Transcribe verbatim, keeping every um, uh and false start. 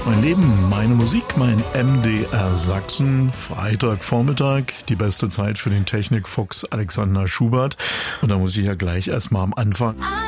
Mein Leben, meine Musik, mein M D R Sachsen. Freitagvormittag, die beste Zeit für den Technikfuchs Alexander Schubert. Und da muss ich ja gleich erstmal am Anfang